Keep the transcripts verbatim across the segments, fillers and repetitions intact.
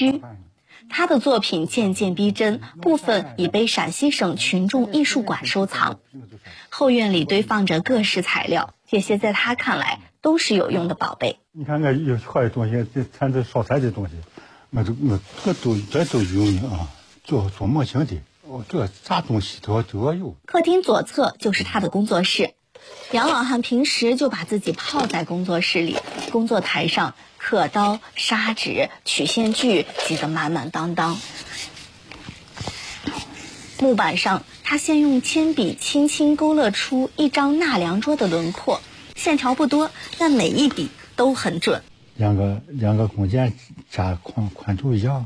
居。他的作品渐渐逼真，部分已被陕西省群众艺术馆收藏。后院里堆放着各式材料，这些在他看来都是有用的宝贝。 你看我有好的东西，这咱这烧菜的东西，我这我这都这都有用啊，做做模型的，哦，这啥东西都都要有。 客厅左侧就是他的工作室，杨老汉平时就把自己泡在工作室里，工作台上刻刀、砂纸、曲线锯挤得满满当当。木板上，他先用铅笔轻轻勾勒出一张纳凉桌的轮廓，线条不多，但每一笔都很准。 两个两个空间加宽宽度一样。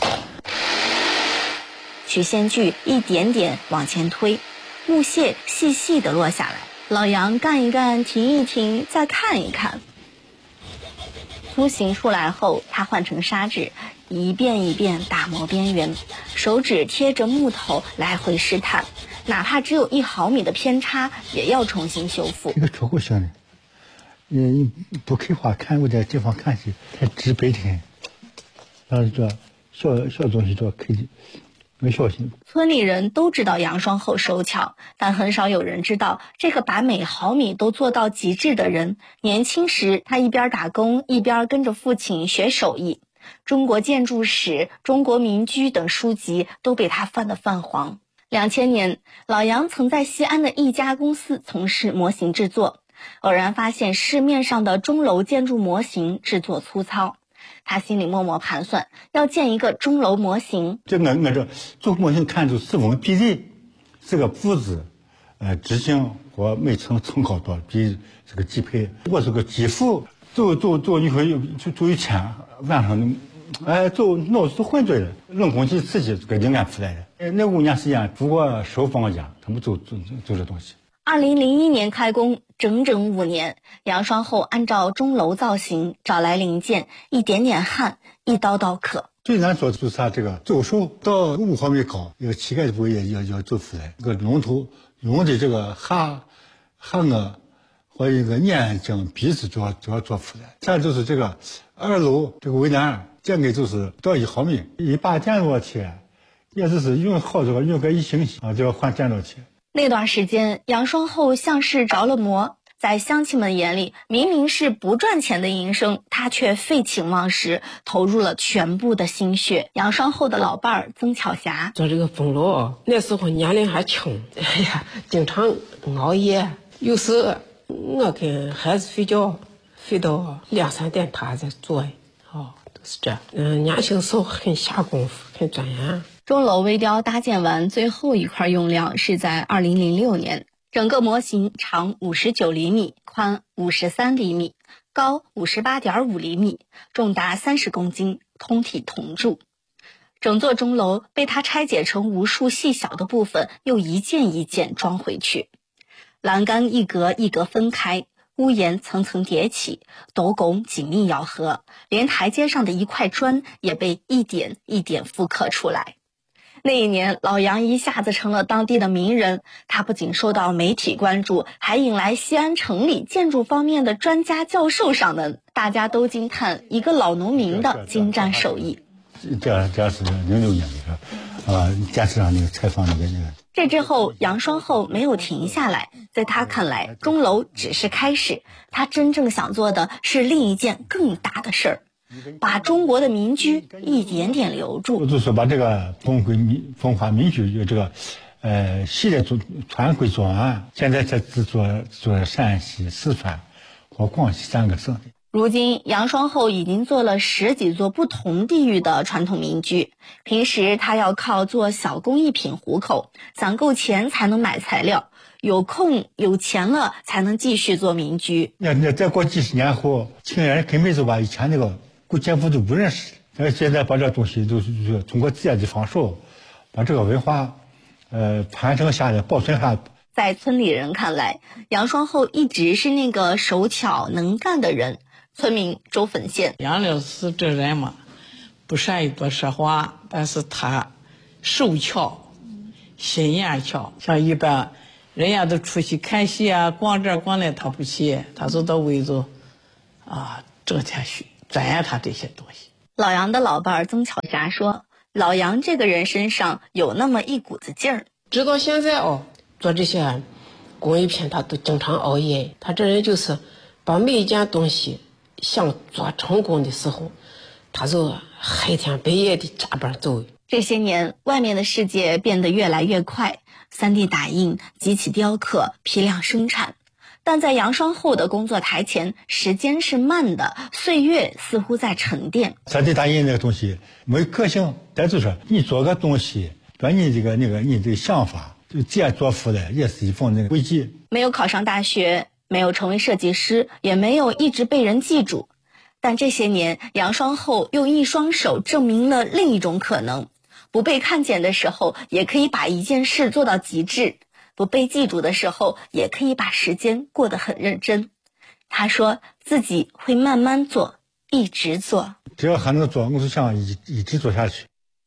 曲线锯一点点往前推，木屑细细地落下来。老杨干一干，停一停，再看一看。图形出来后，他换成砂纸，一遍一遍打磨边缘，手指贴着木头来回试探，哪怕只有一毫米的偏差，也要重新修复。 这个出口型的，你不刻画看我在地方看去太直白的，但是这小小东西做刻的。 村里人都知道杨双厚手巧，但很少有人知道这个把每毫米都做到极致的人。年轻时，他一边打工，一边跟着父亲学手艺。中国建筑史、中国民居等书籍都被他翻得泛黄。两千年，老杨曾在西安的一家公司从事模型制作，偶然发现市面上的钟楼建筑模型制作粗糙。他心里默默盘算，要建一个钟楼模型。 这我我这做模型看出四分比例，这个步子，呃，直径和每层层高多比这个级配。我这个基础做做做，你说就做一天晚上，哎，做脑子都混沌了，冷空气刺激这个灵感出来了。哎，那五年时间，不过收房家，他们做做做这东西。 二零零一年开工，整整五年，杨双厚按照钟楼造型找来零件，一点点焊，一刀刀刻。 最难做的就是它这个走手到五毫米高，这个膝盖的部位也要要做出来。这个龙头用的这个哈哈额和一个眼睛鼻子都要都要做出来。再就是这个二楼这个围栏，这个就是到一毫米，一把电烙铁，也就是用好这个用个一星期啊就要换电烙铁。 那段时间，杨双厚像是着了魔，在乡亲们眼里，明明是不赚钱的营生，他却废寝忘食，投入了全部的心血。杨双厚的老伴儿曾巧霞做这个钟楼，那时候年龄还轻，哎呀，经常熬夜，有时我跟孩子睡觉，睡到两三点他还在做，哦，都是这。嗯，年轻时候很下功夫，很钻研。 钟楼微雕搭建完最后一块用料是在二零零六年，整个模型长五十九厘米，宽五十三厘米，高五十八点五厘米，重达三十公斤，通体铜铸。整座钟楼被他拆解成无数细小的部分，又一件一件装回去。栏杆一格一格分开，屋檐层层叠起，斗拱紧密咬合，连台阶上的一块砖也被一点一点复刻出来。那一年，老杨一下子成了当地的名人。他不仅受到媒体关注，还引来西安城里建筑方面的专家教授上门，大家都惊叹一个老农民的精湛手艺。 这这是零六年的，啊，电视上那个采访那个那个。 这之后，杨双厚没有停下来。在他看来，钟楼只是开始，他真正想做的是另一件更大的事儿。把中国的民居一点点留住， 就是把这个中国民中华民居有这个，呃，系列做传回做完，现在才只做做陕西、四川和广西三个省。 如今，杨双厚已经做了十几座不同地域的传统民居。平时他要靠做小工艺品糊口，攒够钱才能买材料，有空有钱了才能继续做民居。 那那再过几十年后，青年人根本就把以前那个古建筑都不认识，但是现在把这东西都是通过自然的方式，把这个文化，呃，传承下来，保存下来。 在村里人看来，杨双厚一直是那个手巧能干的人。村民周粉县， 杨老师这人嘛，不善于多说话，但是他手巧，心眼巧。像一般人家都出去看戏啊，逛这逛那，他不去，他就到围着啊，整天去钻研他这些东西。 老杨的老伴儿曾巧家说，老杨这个人身上有那么一股子劲儿。 直到现在哦，做这些工艺品他都经常熬夜。他这人就是把每一件东西想做成功的时候，他就黑天白夜的加班走。 这些年，外面的世界变得越来越快， 三 D 打印、机器雕刻、批量生产。但在杨双厚的工作台前，时间是慢的，岁月似乎在沉淀。 三 D 打印那个东西没有个性，但就是你做个东西，把你这个那个你这个想法就这样做出来，也是一份那个轨迹。 没有考上大学，没有成为设计师，也没有一直被人记住。但这些年，杨双厚用一双手证明了另一种可能：不被看见的时候，也可以把一件事做到极致；不被记住的时候，也可以把时间过得很认真。他说自己会慢慢做，一直做。 只要还能做，我就想一一直做下去。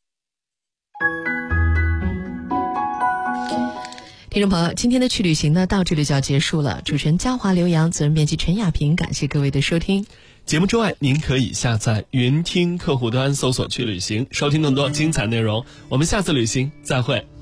听众朋友，今天的去旅行呢，到这里就要结束了。主持人嘉华、刘洋，责任编辑陈亚平，感谢各位的收听。 节目之外，您可以下载云听客户端，搜索去旅行，收听更多精彩内容。我们下次旅行再会。